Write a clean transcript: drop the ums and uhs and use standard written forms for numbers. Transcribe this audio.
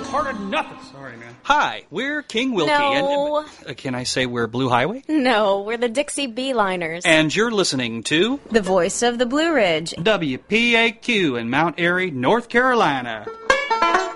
it's harder than nothing. Sorry, man. Hi, we're King Wilkie. No. And, can I say we're Blue Highway? No, we're the Dixie Beeliners. And you're listening to The Voice of the Blue Ridge. WPAQ in Mount Airy, North Carolina.